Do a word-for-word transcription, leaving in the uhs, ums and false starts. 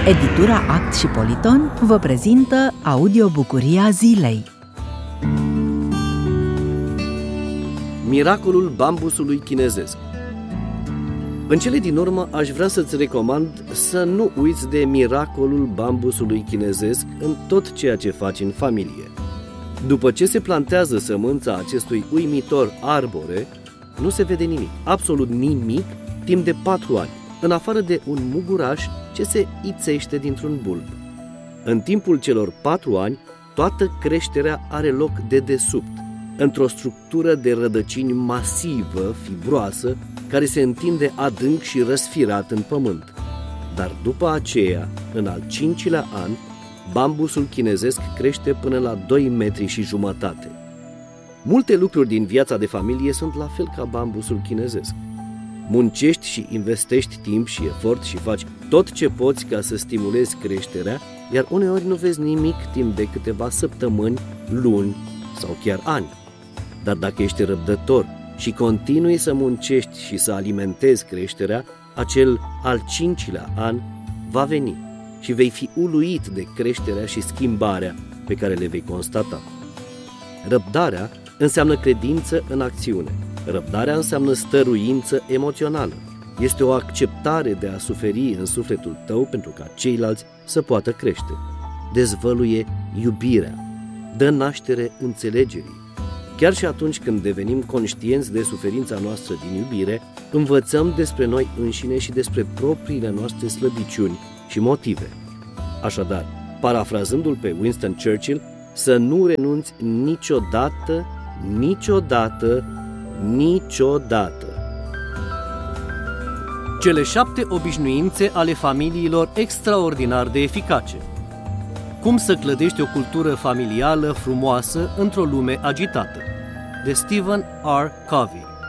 Editura Act și Politon vă prezintă audiobucuria zilei. Miracolul bambusului chinezesc. În cele din urmă aș vrea să-ți recomand să nu uiți de miracolul bambusului chinezesc în tot ceea ce faci în familie. După ce se plantează sămânța acestui uimitor arbore, nu se vede nimic, absolut nimic, timp de patru ani, în afară de un muguraș ce se ițește dintr-un bulb. În timpul celor patru ani, toată creșterea are loc de desubt, într-o structură de rădăcini masivă, fibroasă, care se întinde adânc și răsfirat în pământ. Dar după aceea, în al cincilea an, bambusul chinezesc crește până la doi metri și jumătate. Multe lucruri din viața de familie sunt la fel ca bambusul chinezesc. Muncești și investești timp și efort și faci tot ce poți ca să stimulezi creșterea, iar uneori nu vezi nimic timp de câteva săptămâni, luni sau chiar ani. Dar dacă ești răbdător și continui să muncești și să alimentezi creșterea, acel al cincilea an va veni și vei fi uluit de creșterea și schimbarea pe care le vei constata. Răbdarea înseamnă credință în acțiune. Răbdarea înseamnă stăruință emoțională. Este o acceptare de a suferi în sufletul tău pentru ca ceilalți să poată crește. Dezvăluie iubirea. Dă naștere înțelegerii. Chiar și atunci când devenim conștienți de suferința noastră din iubire, învățăm despre noi înșine și despre propriile noastre slăbiciuni și motive. Așadar, parafrazându-l pe Winston Churchill, să nu renunți niciodată, niciodată, niciodată. Cele șapte obișnuințe ale familiilor extraordinar de eficace. Cum să clădești o cultură familială frumoasă într-o lume agitată, de Stephen R. Covey.